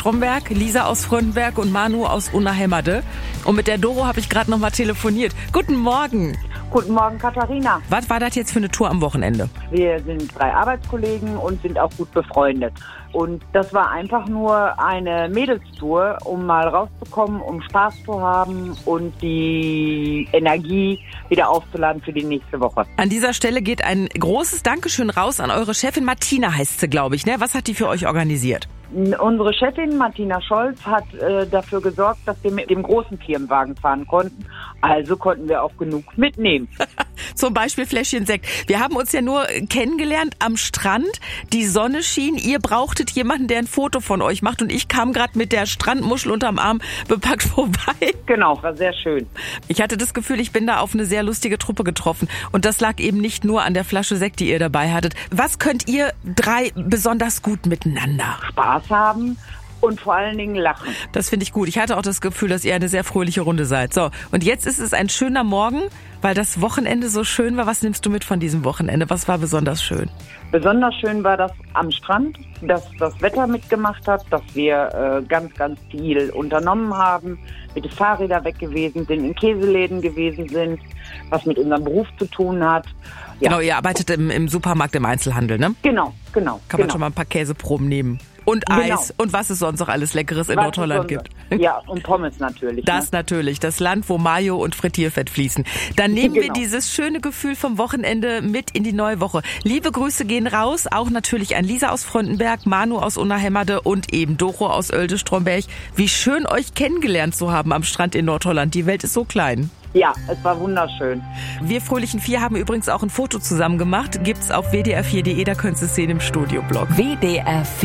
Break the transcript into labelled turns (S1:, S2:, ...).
S1: Stromberg, Lisa aus Fröndenberg und Manu aus Unna-Hemmerde. Und mit der Doro habe ich gerade noch mal telefoniert. Guten Morgen.
S2: Guten Morgen, Katharina.
S1: Was war das jetzt für eine Tour am Wochenende?
S2: Wir sind 3 Arbeitskollegen und sind auch gut befreundet. Und das war einfach nur eine Mädelstour, um mal rauszukommen, um Spaß zu haben und die Energie wieder aufzuladen für die nächste Woche.
S1: An dieser Stelle geht ein großes Dankeschön raus an eure Chefin. Martina heißt sie, glaube ich, ne? Was hat die für euch organisiert?
S2: Unsere Chefin Martina Scholz hat dafür gesorgt, dass wir mit dem großen Firmenwagen fahren konnten. Also konnten wir auch genug mitnehmen.
S1: Zum Beispiel Fläschchen Sekt. Wir haben uns ja nur kennengelernt am Strand. Die Sonne schien. Ihr brauchtet jemanden, der ein Foto von euch macht. Und ich kam gerade mit der Strandmuschel unterm Arm bepackt vorbei.
S2: Genau, war sehr schön.
S1: Ich hatte das Gefühl, ich bin da auf eine sehr lustige Truppe getroffen. Und das lag eben nicht nur an der Flasche Sekt, die ihr dabei hattet. Was könnt ihr 3 besonders gut miteinander?
S2: Spaß haben und vor allen Dingen lachen.
S1: Das finde ich gut. Ich hatte auch das Gefühl, dass ihr eine sehr fröhliche Runde seid. So, und jetzt ist es ein schöner Morgen, weil das Wochenende so schön war. Was nimmst du mit von diesem Wochenende? Was war besonders schön?
S2: Besonders schön war das am Strand, dass das Wetter mitgemacht hat, dass wir ganz, ganz viel unternommen haben, mit den Fahrrädern weg gewesen sind, in Käseläden gewesen sind, was mit unserem Beruf zu tun hat. Ja.
S1: Genau, ihr arbeitet im Supermarkt, im Einzelhandel, ne?
S2: Genau.
S1: Kann man schon mal ein paar Käseproben nehmen. Und Eis und was es sonst noch alles Leckeres in Nordholland gibt.
S2: Ja, und Pommes natürlich.
S1: Das natürlich, das Land, wo Mayo und Frittierfett fließen. Dann nehmen wir dieses schöne Gefühl vom Wochenende mit in die neue Woche. Liebe Grüße gehen raus, auch natürlich an Lisa aus Fröndenberg, Manu aus Unna-Hemmerde und eben Doro aus Oelde-Stromberg. Wie schön, euch kennengelernt zu haben am Strand in Nordholland. Die Welt ist so klein.
S2: Ja, es war wunderschön.
S1: Wir Fröhlichen 4 haben übrigens auch ein Foto zusammen gemacht. Gibt's auf wdr4.de, da könnt ihr es sehen im Studioblog.
S3: WDR 4